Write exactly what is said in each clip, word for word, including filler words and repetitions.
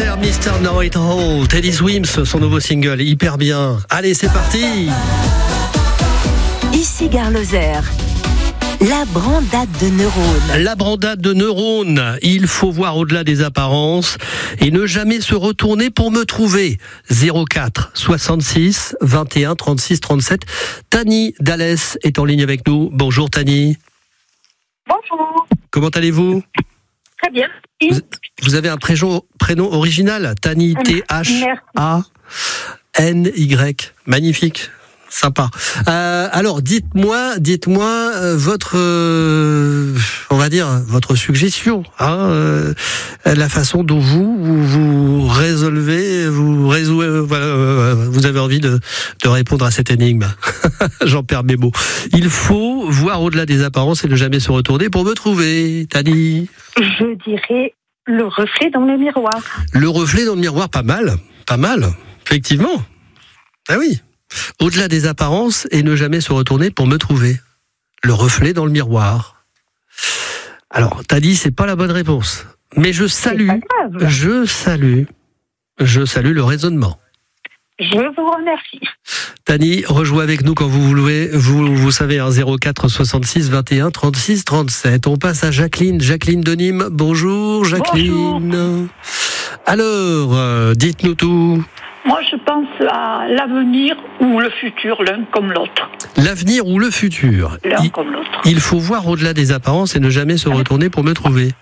Loser, mister Know It All, Teddy Swims, son nouveau single, hyper bien. Allez, c'est parti. Ici Gare Loser. La brandade de neurones. La brandade de neurones. Il faut voir au-delà des apparences et ne jamais se retourner pour me trouver. zéro quatre soixante-six vingt et un trente-six trente-sept. Tani d'Alès est en ligne avec nous. Bonjour Tani. Bonjour. Comment allez-vous ? Très bien. Vous, vous avez un prénom, prénom original, Tani, T H A N Y. Magnifique. Sympa. Euh, alors, dites-moi, dites-moi euh, votre, euh, on va dire votre suggestion, hein, euh, la façon dont vous vous, vous résolvez, vous résolvez, euh, voilà, euh, vous avez envie de, de répondre à cette énigme. J'en perds mes mots. Il faut voir au-delà des apparences et ne jamais se retourner pour me trouver. Tani. Je dirais le reflet dans le miroir. Le reflet dans le miroir, pas mal, pas mal, effectivement. Ah oui. Au-delà des apparences et ne jamais se retourner pour me trouver. Le reflet dans le miroir. Alors, t'as dit, c'est pas la bonne réponse. Mais je salue, je salue, je salue le raisonnement. Je vous remercie. Tani, rejouez avec nous quand vous voulez. Vous, vous savez, hein, zéro quatre soixante-six vingt et un trente-six trente-sept. On passe à Jacqueline. Jacqueline de Nîmes. Bonjour, Jacqueline. Bonjour. Alors, euh, dites-nous tout. Moi, je pense à l'avenir ou le futur, l'un comme l'autre. L'avenir ou le futur. L'un il, comme l'autre. Il faut voir au-delà des apparences et ne jamais se retourner pour me trouver.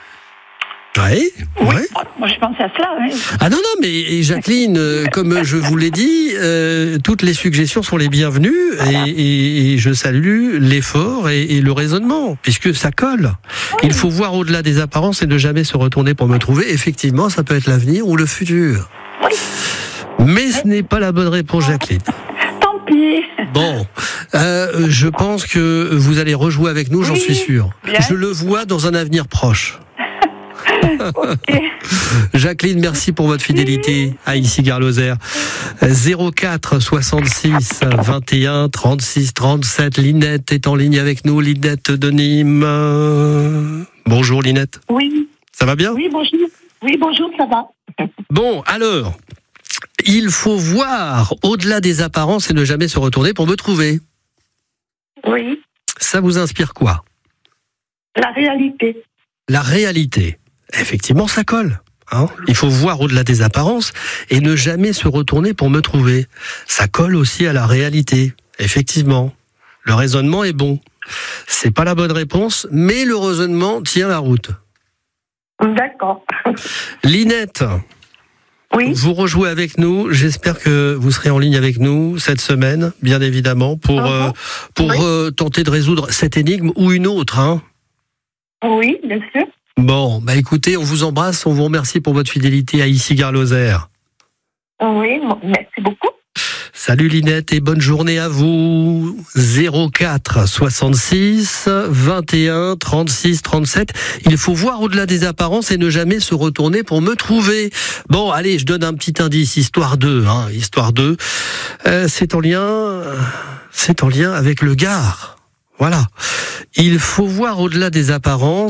Oui, Oui, ouais. moi je pense à cela. Hein. Ah non, non, mais Jacqueline, euh, comme je vous l'ai dit, euh, toutes les suggestions sont les bienvenues et, et, et je salue l'effort et, et le raisonnement, puisque ça colle. Oui. Il faut voir au-delà des apparences et ne jamais se retourner pour me trouver. Effectivement, ça peut être l'avenir ou le futur. Oui. Mais ce n'est pas la bonne réponse, Jacqueline. Tant pis. Bon, euh, je pense que vous allez rejouer avec nous, j'en oui, suis sûr. Bien. Je le vois dans un avenir proche. Okay. Jacqueline, merci pour votre fidélité à Ici Gare Loser. zéro quatre soixante-six vingt et un trente-six trente-sept. Linette est en ligne avec nous. Linette de Nîmes. Bonjour Linette. Oui. Ça va bien ? Oui, bonjour. Oui, bonjour, ça va. Bon, alors, il faut voir au-delà des apparences et ne jamais se retourner pour me trouver. Oui. Ça vous inspire quoi ? La réalité. La réalité. Effectivement, ça colle. Hein ? Il faut voir au-delà des apparences et ne jamais se retourner pour me trouver. Ça colle aussi à la réalité. Effectivement. Le raisonnement est bon. C'est pas la bonne réponse, mais le raisonnement tient la route. D'accord. Linette. Oui. Vous rejouez avec nous. J'espère que vous serez en ligne avec nous cette semaine, bien évidemment, pour, uh-huh. euh, pour oui. euh, tenter de résoudre cette énigme ou une autre. Hein. Oui, bien sûr. Bon, bah écoutez, on vous embrasse, on vous remercie pour votre fidélité à Ici Gare Loser. Oui, merci beaucoup. Salut Linette et bonne journée à vous. zéro quatre soixante-six vingt et un trente-six trente-sept. Il faut voir au-delà des apparences et ne jamais se retourner pour me trouver. Bon, allez, je donne un petit indice, histoire deux, hein, histoire deux. Euh, c'est en lien, c'est en lien avec le Gard. Voilà. Il faut voir au-delà des apparences.